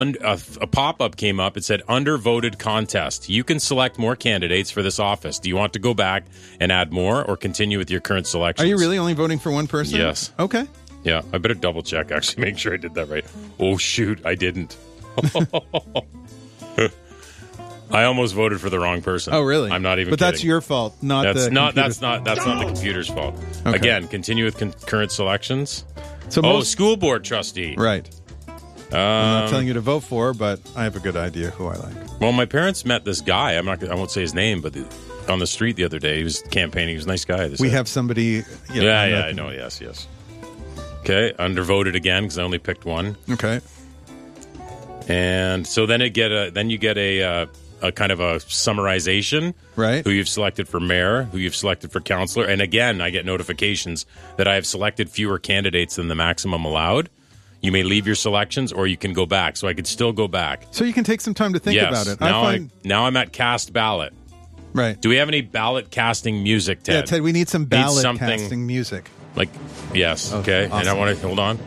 a pop-up came up. It said, undervoted contest. You can select more candidates for this office. Do you want to go back and add more or continue with your current selections? Are you really only voting for one person? Yes. Okay. Yeah, I better double check, actually, make sure I did that right. Oh, shoot, I didn't. I almost voted for the wrong person. Oh, really? I'm not even But kidding. That's your fault, not that's the not computer's that's not the computer's fault. Okay. Again, continue with current selections. So school board trustee. Right. I'm not telling you to vote for, but I have a good idea who I like. Well, my parents met this guy. I won't say his name, but on the street the other day, he was campaigning. He was a nice guy. We have somebody. Yeah, I know. Yes. Okay, undervoted again because I only picked one. Okay. And so then you get a kind of a summarization, right? Who you've selected for mayor, who you've selected for councillor, and again, I get notifications that I have selected fewer candidates than the maximum allowed. You may leave your selections, or you can go back. So I could still go back. So you can take some time to think about it. Now I'm at cast ballot. Right. Do we have any ballot casting music, Ted? Yeah, Ted, we need some ballot casting music. Like, yes, okay. Awesome. And I want to hold on.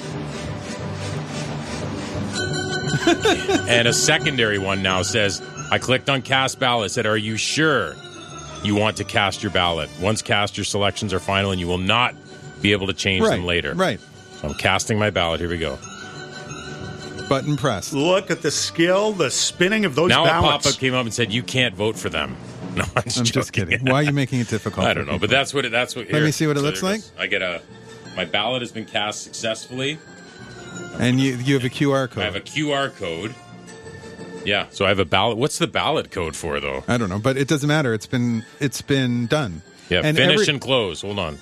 And a secondary one now says, I clicked on cast ballot. It said, are you sure you want to cast your ballot? Once cast, your selections are final and you will not be able to change them later. Right. So I'm casting my ballot. Here we go. Button press. Look at the skill, the spinning of those now ballots. A pop-up came up and said, you can't vote for them. No, I'm just kidding. Why are you making it difficult? I don't know, but that's what. Let me see what it looks like. I get my ballot has been cast successfully. And you have a QR code. I have a QR code. Yeah, so I have a ballot. What's the ballot code for, though? I don't know, but it doesn't matter. It's been done. Yeah, and finish and close. Hold on.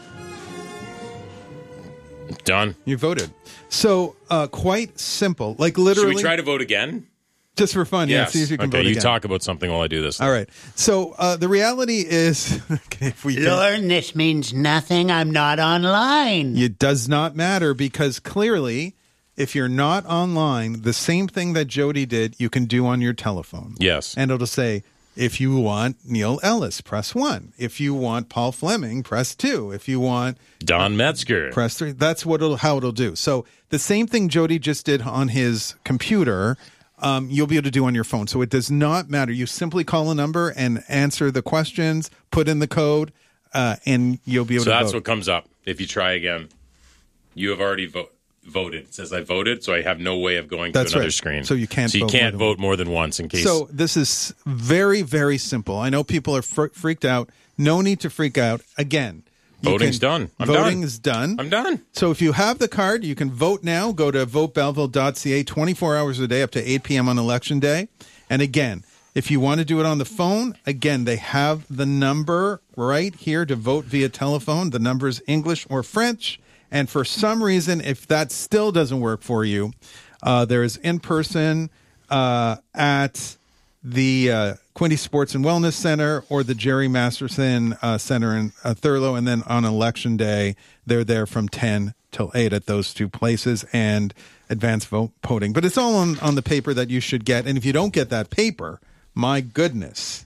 Done. You voted. So quite simple. Like literally. Should we try to vote again? Just for fun, yes. See if you can vote again. again. You talk about something while I do this. All right. So the reality is, if we learn this means nothing. I'm not online. It does not matter because clearly, if you're not online, the same thing that Jody did, you can do on your telephone. Yes. And it'll say, if you want Neil Ellis, press 1. If you want Paul Fleming, press 2. If you want Don Metzger, press 3. That's how it'll do. So the same thing Jody just did on his computer. You'll be able to do on your phone. So it does not matter. You simply call a number and answer the questions, put in the code, and you'll be able to vote. So that's what comes up if you try again. You have already voted. It says I voted, so I have no way of going to another screen. So you can't vote more than once in case. So this is very, very simple. I know people are freaked out. No need to freak out. Again. Voting's done. Voting is done. I'm done. So if you have the card, you can vote now. Go to votebelleville.ca 24 hours a day up to 8 p.m. on Election Day. And again, if you want to do it on the phone, again, they have the number right here to vote via telephone. The number is English or French. And for some reason, if that still doesn't work for you, there is in-person at the Quinte Sports and Wellness Center or the Jerry Masterson Center in Thurlow. And then on Election Day, they're there from 10 till 8 at those two places and advanced voting. But it's all on the paper that you should get. And if you don't get that paper, my goodness,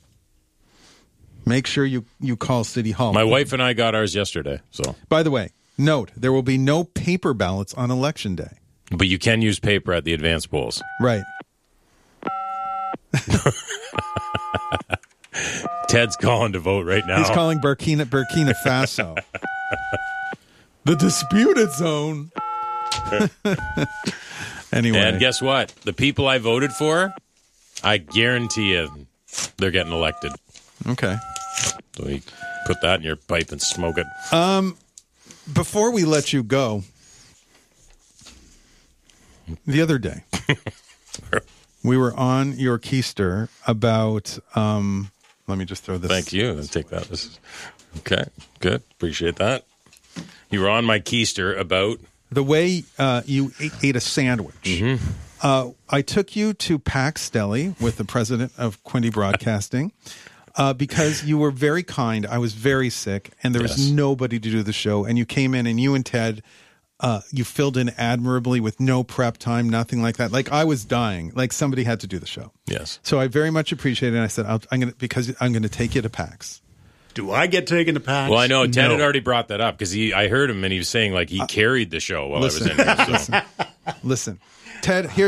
make sure you call City Hall. My wife and I got ours yesterday. So, by the way, note, there will be no paper ballots on Election Day. But you can use paper at the advanced polls. Right. Ted's calling to vote right now. He's calling Burkina Faso. The disputed zone. Anyway. And guess what? The people I voted for, I guarantee you they're getting elected. Okay. So you put that in your pipe and smoke it. Before we let you go, the other day, we were on your keister about, let me just throw this. Thank you. I'll take that. Okay, good. Appreciate that. You were on my keister about the way you ate a sandwich. Mm-hmm. I took you to Pax Deli with the president of Quinte Broadcasting because you were very kind. I was very sick, and there was nobody to do the show. And you came in, and you and Ted, you filled in admirably with no prep time, nothing like that. Like I was dying. Like somebody had to do the show. Yes. So I very much appreciate it. And I said, I'm going to take you to PAX. Do I get taken to PAX? Well, I know Ted had already brought that up because I heard him and he was saying like he carried the show while I was in here. So. Listen, Ted, here's